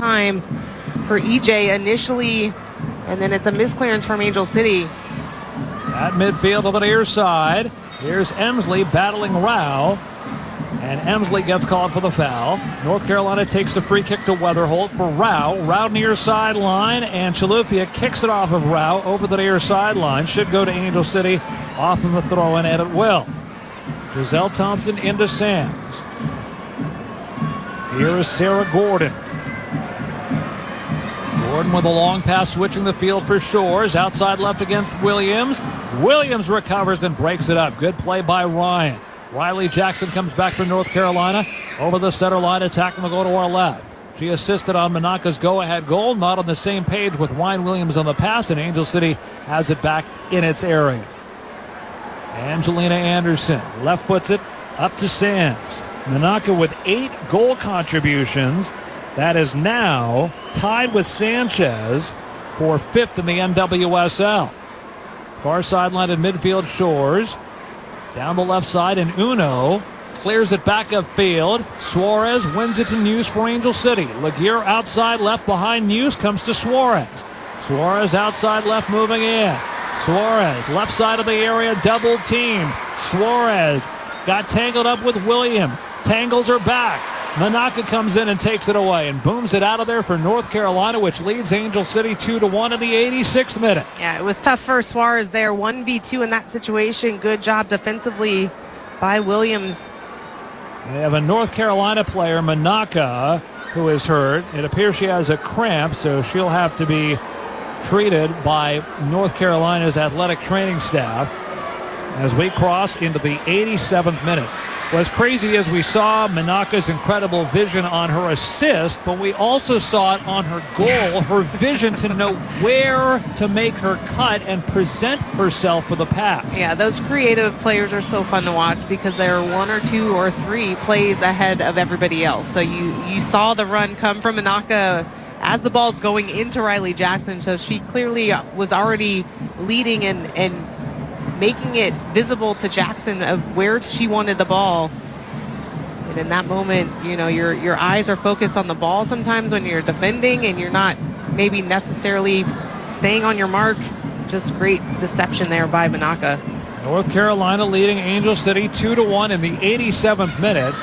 time for EJ initially, and then it's a misclearance from Angel City. At midfield on the near side, here's Emsley battling Rao, and Emsley gets called for the foul. North Carolina takes the free kick to Weatherholt for Rao. Rao near sideline, and Chalufia kicks it off of Rao over the near sideline. Should go to Angel City off of the throw-in, and it will. Giselle Thompson into Sams. Here is Sarah Gordon. Gordon with a long pass switching the field for Shores. Outside left against Williams. Williams recovers and breaks it up. Good play by Ryan. Riley Jackson comes back for North Carolina. Over the center line, attacking will go to our left. She assisted on Monaca's go-ahead goal. Not on the same page with Ryan Williams on the pass, and Angel City has it back in its area. Angelina Anderson left puts it up to Sands. Monaca with 8 goal contributions. That is now tied with Sanchez for 5th in the NWSL. Far sideline in midfield, Shores. Down the left side, and Uno clears it back upfield. Suarez wins it to News for Angel City. Laguerre outside left behind News, comes to Suarez. Suarez outside left moving in. Suarez left side of the area, double team. Suarez got tangled up with Williams. Tangles her back. Monaca comes in and takes it away and booms it out of there for North Carolina, which leads Angel City 2-1 in the 86th minute. Yeah, it was tough for Suarez there. 1v2 in that situation. Good job defensively by Williams. They have a North Carolina player, Monaca, who is hurt. It appears she has a cramp, so she'll have to be treated by North Carolina's athletic training staff as we cross into the 87th minute. What's crazy is we saw Monaca's incredible vision on her assist, but we also saw it on her goal, her vision to know where to make her cut and present herself for the pass. Yeah, those creative players are so fun to watch because they're 1 or 2 or 3 plays ahead of everybody else. So you saw the run come from Monaca as the ball's going into Riley Jackson, so she clearly was already leading and making it visible to Jackson of where she wanted the ball. And in that moment, you know, your eyes are focused on the ball sometimes when you're defending and you're not maybe necessarily staying on your mark. Just great deception there by Monaca. North Carolina leading Angel City 2-1 in the 87th minute.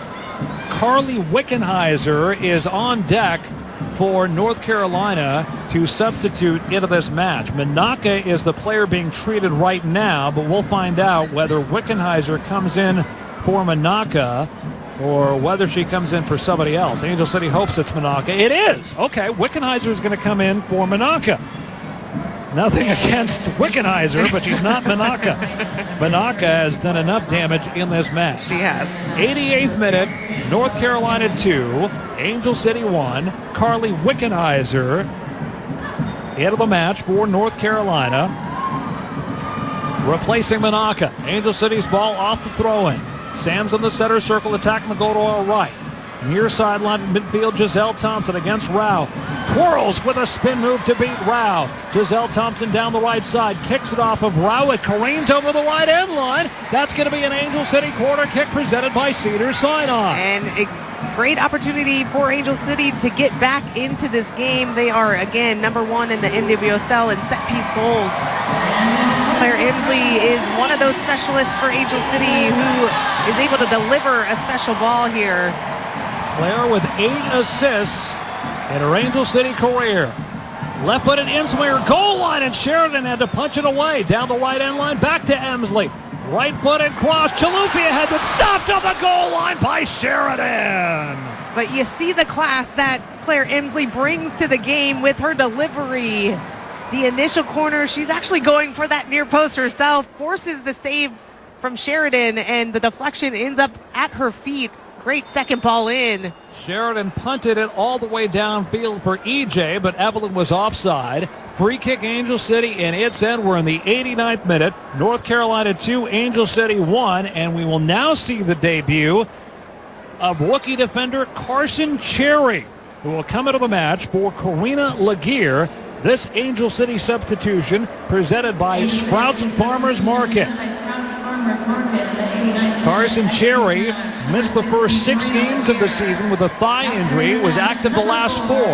Carly Wickenheiser is on deck for North Carolina to substitute into this match. Monaca is the player being treated right now, but we'll find out whether Wickenheiser comes in for Monaca or whether she comes in for somebody else. Angel City hopes it's Monaca. It is! Okay, Wickenheiser is going to come in for Monaca. Nothing against Wickenheiser, but she's not Monaca. Monaca has done enough damage in this match. She has. 88th minute, North Carolina 2, Angel City 1. Carly Wickenheiser into the match for North Carolina, replacing Monaca. Angel City's ball off the throw-in. Sam's in the center circle, attacking the goal to our right. Near sideline midfield, Giselle Thompson against Rao. Twirls with a spin move to beat Rao. Giselle Thompson down the right side, kicks it off of Rao. It careens over the right end line. That's going to be an Angel City corner kick presented by Cedars Sinai. And great opportunity for Angel City to get back into this game. They are, again, number 1 in the NWSL in set-piece goals. Claire Emsley is one of those specialists for Angel City who is able to deliver a special ball here. Claire with 8 assists in her Angel City career. Left-footed in-swinger, goal line, and Sheridan had to punch it away. Down the right end line, back to Emsley. Right-footed cross, Chalufia has it stopped on the goal line by Sheridan. But you see the class that Claire Emsley brings to the game with her delivery. The initial corner, she's actually going for that near post herself, forces the save from Sheridan, and the deflection ends up at her feet. Great second ball in. Sheridan punted it all the way downfield for EJ, but Evelyn was offside. Free kick Angel City, and it's in. We're in the 89th minute. North Carolina 2, Angel City 1, and we will now see the debut of rookie defender Carson Cherry, who will come into the match for Karina Laguerre. This Angel City substitution presented by Sprouts Farmers Market. Carson Cherry missed the first 6 games of the season with a thigh injury, was active the last 4.